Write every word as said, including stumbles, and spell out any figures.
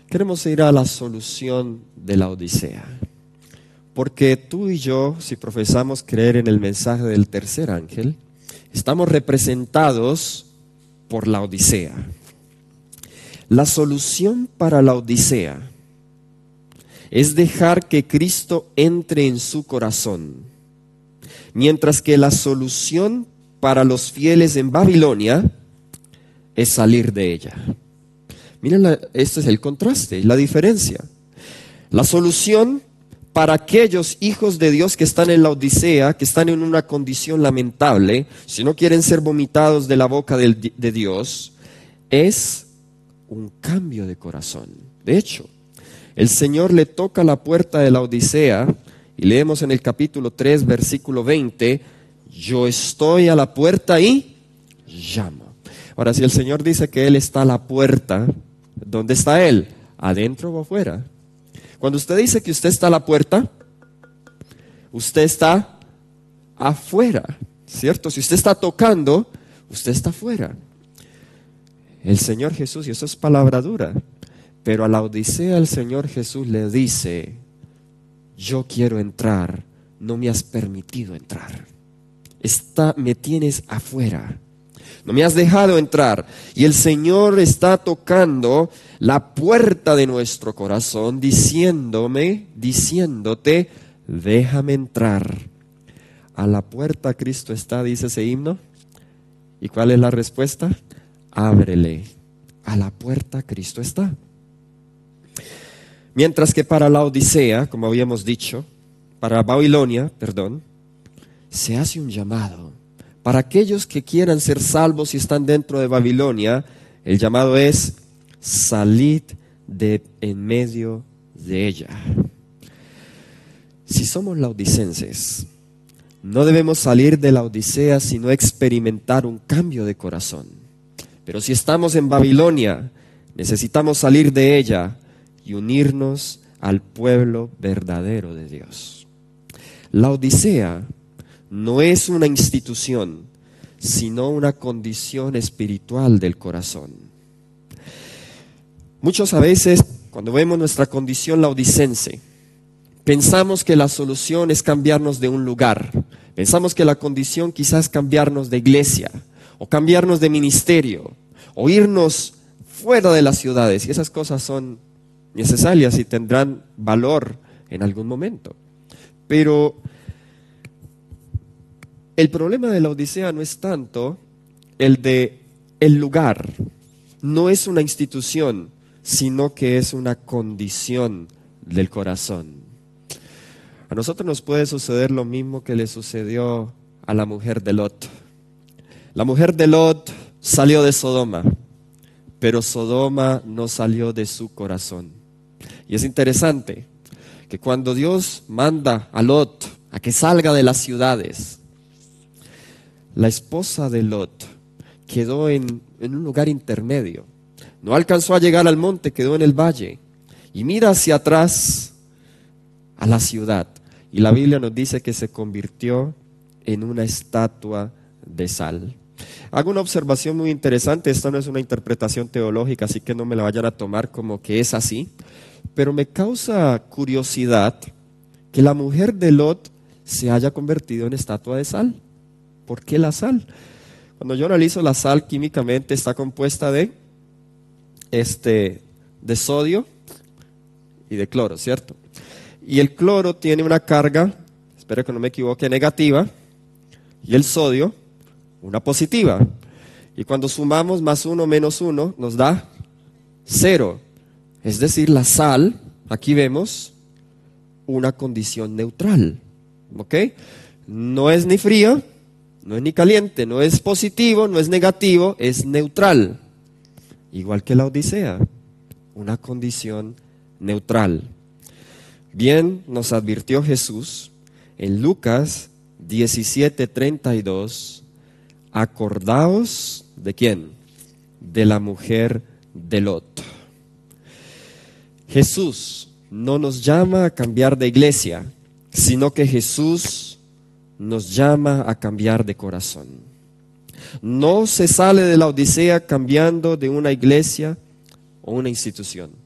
queremos ir a la solución de la Odisea. Porque tú y yo, si profesamos creer en el mensaje del tercer ángel, estamos representados por la Odisea. La solución para la Odisea es dejar que Cristo entre en su corazón, mientras que la solución para los fieles en Babilonia es salir de ella. Miren, la, este es el contraste, la diferencia. La solución para aquellos hijos de Dios que están en la Odisea, que están en una condición lamentable, si no quieren ser vomitados de la boca de, de Dios, es un cambio de corazón. De hecho, el Señor le toca la puerta de la Odisea y leemos en el capítulo tres, versículo veinte, yo estoy a la puerta y llamo. Ahora, si el Señor dice que Él está a la puerta, ¿dónde está Él? ¿Adentro o afuera? Cuando usted dice que usted está a la puerta, usted está afuera, ¿cierto? Si usted está tocando, usted está afuera. El Señor Jesús, y eso es palabra dura, pero a la Odisea el Señor Jesús le dice, yo quiero entrar, no me has permitido entrar. Está, me tienes afuera. No me has dejado entrar. Y el Señor está tocando la puerta de nuestro corazón, diciéndome, diciéndote, déjame entrar. A la puerta Cristo está, dice ese himno. ¿Y cuál es la respuesta? Ábrele. A la puerta Cristo está. Mientras que para la Odisea, como habíamos dicho, para Babilonia, perdón, se hace un llamado. Para aquellos que quieran ser salvos y están dentro de Babilonia, el llamado es salid de en medio de ella. Si somos laodicenses, no debemos salir de la Odisea sino experimentar un cambio de corazón. Pero si estamos en Babilonia, necesitamos salir de ella y unirnos al pueblo verdadero de Dios. La Odisea no es una institución, sino una condición espiritual del corazón. Muchos a veces, cuando vemos nuestra condición laodicense, pensamos que la solución es cambiarnos de un lugar. Pensamos que la condición quizás es cambiarnos de iglesia, o cambiarnos de ministerio, o irnos fuera de las ciudades. Y esas cosas son necesarias y tendrán valor en algún momento. Pero el problema de la Odisea no es tanto el de el lugar, no es una institución, sino que es una condición del corazón. A nosotros nos puede suceder lo mismo que le sucedió a la mujer de Lot. La mujer de Lot salió de Sodoma, pero Sodoma no salió de su corazón. Y es interesante que cuando Dios manda a Lot a que salga de las ciudades, la esposa de Lot quedó en, en un lugar intermedio. No alcanzó a llegar al monte, quedó en el valle. Y mira hacia atrás a la ciudad. Y la Biblia nos dice que se convirtió en una estatua de sal. Hago una observación muy interesante. Esta no es una interpretación teológica, así que no me la vayan a tomar como que es así. Pero me causa curiosidad que la mujer de Lot se haya convertido en estatua de sal. ¿Por qué la sal? Cuando yo analizo la sal químicamente está compuesta de, este, de sodio y de cloro, ¿cierto? Y el cloro tiene una carga, espero que no me equivoque, negativa, y el sodio una positiva. Y cuando sumamos más uno menos uno nos da cero. Es decir, la sal, aquí vemos una condición neutral. ¿Ok? No es ni fría, no es ni caliente, no es positivo, no es negativo, es neutral. Igual que la Odisea, una condición neutral. Bien nos advirtió Jesús en Lucas diecisiete treinta y dos, acordaos ¿de quién? De la mujer de Lot. Jesús no nos llama a cambiar de iglesia, sino que Jesús nos llama a cambiar de corazón. No se sale de la Odisea cambiando de una iglesia o una institución.